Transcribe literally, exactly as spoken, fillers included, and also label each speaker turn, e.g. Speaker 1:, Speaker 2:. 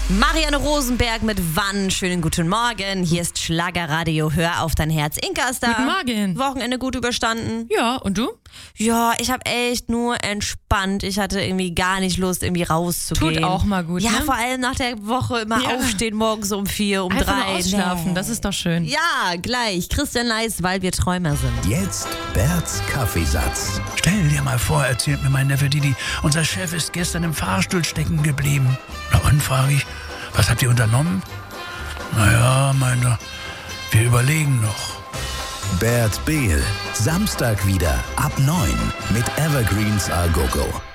Speaker 1: Marianne Rosenberg mit Wann. Schönen guten Morgen. Hier ist Schlagerradio. Hör auf dein Herz. Inka ist da.
Speaker 2: Guten Morgen.
Speaker 1: Wochenende gut überstanden?
Speaker 2: Ja, und du?
Speaker 1: Ja, ich habe echt nur entspannt. Ich hatte irgendwie gar nicht Lust, irgendwie rauszugehen.
Speaker 2: Tut auch mal gut,
Speaker 1: Ja,
Speaker 2: ne?
Speaker 1: vor allem nach der Woche immer
Speaker 2: Ja.
Speaker 1: aufstehen, morgens um vier, um
Speaker 2: Einfach
Speaker 1: drei.
Speaker 2: mal ausschlafen,
Speaker 1: Nee.
Speaker 2: das ist doch schön.
Speaker 1: Ja, gleich. Christian Leis, weil wir Träumer sind.
Speaker 3: Jetzt Berts Kaffeesatz.
Speaker 4: Stell dir mal vor, erzählt mir mein Neffe Didi, unser Chef ist gestern im Fahrstuhl stecken geblieben. Na und, frage ich, was habt ihr unternommen? Naja, meint er, wir überlegen noch.
Speaker 3: Bert Behl. Samstag wieder ab neun mit Evergreens A Go Go.